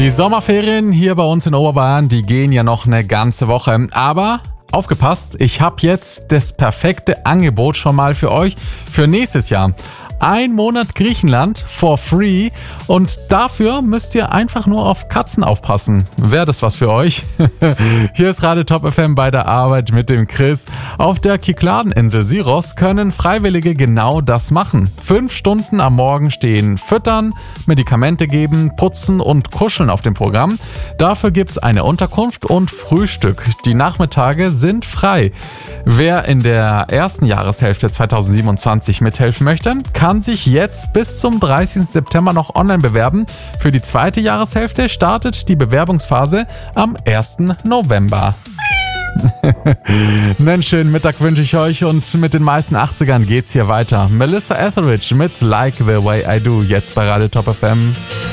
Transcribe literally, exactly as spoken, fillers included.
Die Sommerferien hier bei uns in Oberbayern, die gehen ja noch eine ganze Woche. Aber aufgepasst, ich habe jetzt das perfekte Angebot schon mal für euch für nächstes Jahr. Ein Monat Griechenland for free und dafür müsst ihr einfach nur auf Katzen aufpassen. Wäre das was für euch? Hier ist Radio Top F M bei der Arbeit mit dem Chris. Auf der Kykladeninsel Syros können Freiwillige genau das machen. Fünf Stunden am Morgen stehen Füttern, Medikamente geben, Putzen und Kuscheln auf dem Programm. Dafür gibt's eine Unterkunft und Frühstück. Die Nachmittage sind frei. Wer in der ersten Jahreshälfte zweitausendsiebenundzwanzig mithelfen möchte, kann sich jetzt bis zum dreißigsten September noch online bewerben. Für die zweite Jahreshälfte startet die Bewerbungsphase am ersten November. Einen schönen Mittag wünsche ich euch und mit den meisten achtzigern geht's hier weiter. Melissa Etheridge mit Like the Way I Do, jetzt bei Radio Top F M.